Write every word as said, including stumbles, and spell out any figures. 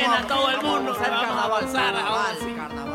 Llena todo el mundo. Vamos a hacer Vamos a carnaval, avanzar ahora carnaval, sí. carnaval.